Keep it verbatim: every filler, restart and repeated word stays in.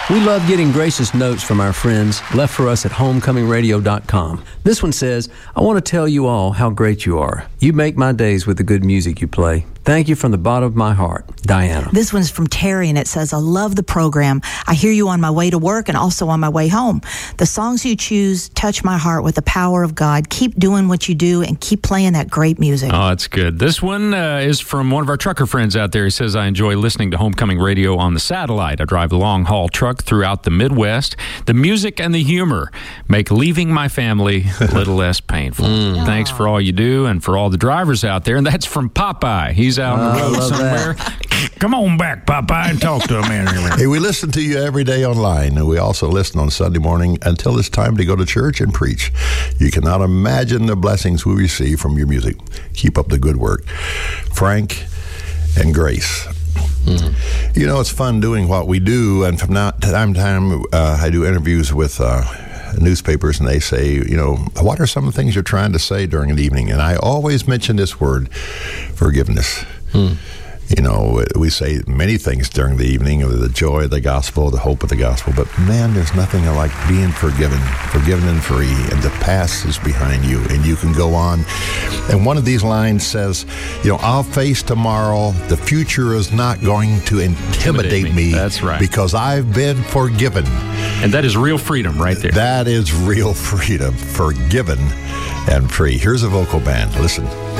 We love getting gracious notes from our friends left for us at homecoming radio dot com. This one says, I want to tell you all how great you are. You make my days with the good music you play. Thank you from the bottom of my heart, Diana. This one's from Terry, and it says, I love the program. I hear you on my way to work and also on my way home. The songs you choose touch my heart with the power of God. Keep doing what you do and keep playing that great music. Oh, that's good. This one uh, is from one of our trucker friends out there. He says, I enjoy listening to Homecoming Radio on the satellite. I drive a long-haul truck throughout the Midwest. The music and the humor make leaving my family a little less painful. Mm. Thanks for all you do and for all the drivers out there. And that's from Popeye. He's out on the road somewhere. Come on back, Popeye, and talk to a man. Hey, we listen to you every day online, and we also listen on Sunday morning until it's time to go to church and preach. You cannot imagine the blessings we receive from your music. Keep up the good work. Frank and Grace. Mm-hmm. You know, it's fun doing what we do, and from now, time to time, uh, I do interviews with uh, newspapers, and they say, you know, what are some of the things you're trying to say during an evening? And I always mention this word, forgiveness. Mm. You know, we say many things during the evening, the joy of the gospel, the hope of the gospel, but man, there's nothing like being forgiven, forgiven and free, and the past is behind you, and you can go on. And one of these lines says, you know, I'll face tomorrow, the future is not going to intimidate, intimidate me. me. That's right. Because I've been forgiven. And that is real freedom right there. That is real freedom, forgiven and free. Here's a vocal band. Listen.